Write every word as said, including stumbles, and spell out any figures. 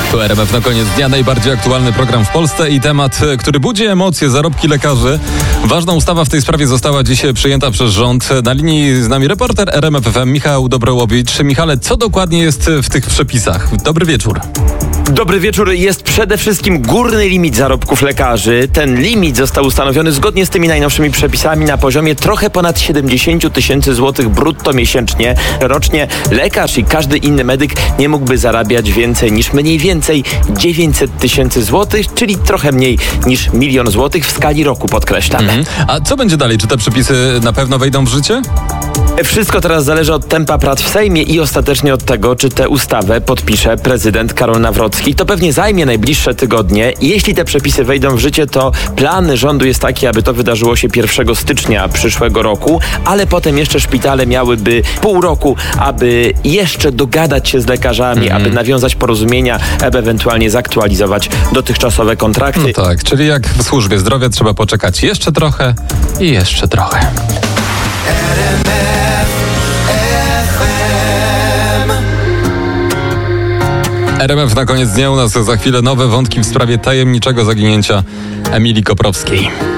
Tu R M F na koniec dnia, najbardziej aktualny program w Polsce i temat, który budzi emocje, zarobki lekarzy. Ważna ustawa w tej sprawie została dziś przyjęta przez rząd. Na linii z nami reporter R M F F M Michał Dobrołowicz. Michale, co dokładnie jest w tych przepisach? Dobry wieczór. Dobry wieczór. Jest przede wszystkim górny limit zarobków lekarzy. Ten limit został ustanowiony zgodnie z tymi najnowszymi przepisami na poziomie trochę ponad siedemdziesiąt tysięcy złotych brutto miesięcznie. Rocznie lekarz i każdy inny medyk nie mógłby zarabiać więcej niż mniej więcej dziewięćset tysięcy złotych, czyli trochę mniej niż milion złotych w skali roku, podkreślamy. Mhm. A co będzie dalej? Czy te przepisy na pewno wejdą w życie? Wszystko teraz zależy od tempa prac w Sejmie i ostatecznie od tego, czy tę ustawę podpisze prezydent Karol Nawrocki. To pewnie zajmie najbliższe tygodnie. Jeśli te przepisy wejdą w życie, to plan rządu jest taki, aby to wydarzyło się pierwszego stycznia przyszłego roku, ale potem jeszcze szpitale miałyby pół roku, aby jeszcze dogadać się z lekarzami, mm. aby nawiązać porozumienia, aby ewentualnie zaktualizować dotychczasowe kontrakty. No tak, czyli jak w służbie zdrowia trzeba poczekać jeszcze trochę i jeszcze trochę. R M F na koniec dnia, u nas za chwilę nowe wątki w sprawie tajemniczego zaginięcia Emilii Koprowskiej.